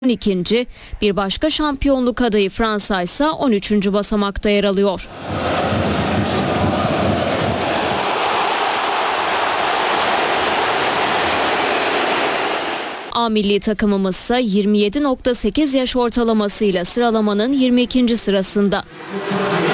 12. Bir başka şampiyonluk adayı Fransa ise 13. basamakta yer alıyor. A milli takımımız ise 27.8 yaş ortalamasıyla sıralamanın 22. sırasında.